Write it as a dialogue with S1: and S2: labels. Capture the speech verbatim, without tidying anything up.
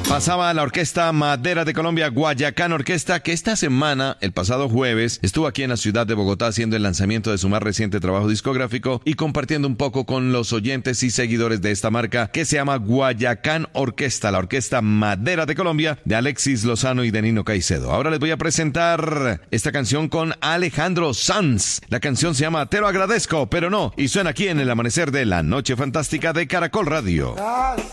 S1: Pasaba la Orquesta Madera de Colombia, Guayacán Orquesta, que esta semana, el pasado jueves, estuvo aquí en la ciudad de Bogotá haciendo el lanzamiento de su más reciente trabajo discográfico y compartiendo un poco con los oyentes y seguidores de esta marca que se llama Guayacán Orquesta, la Orquesta Madera de Colombia de Alexis Lozano y de Nino Caicedo. Ahora les voy a presentar esta canción con Alejandro Sanz. La canción se llama Te lo agradezco, pero no, y suena aquí en el amanecer de la Noche Fantástica de Caracol Radio.